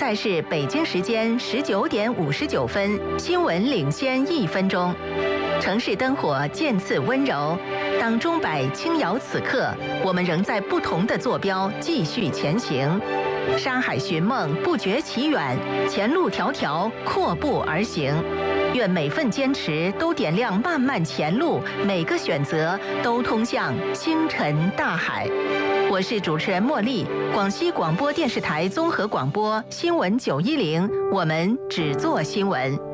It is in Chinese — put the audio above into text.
在是北京时间19点59分，新闻领先1分钟。城市灯火渐次温柔，当钟摆轻摇此刻，我们仍在不同的坐标继续前行。山海寻梦，不觉其远，前路迢迢，阔步而行。愿每份坚持都点亮漫漫前路，每个选择都通向星辰大海。我是主持人茉莉，广西广播电视台综合广播新闻910，我们只做新闻。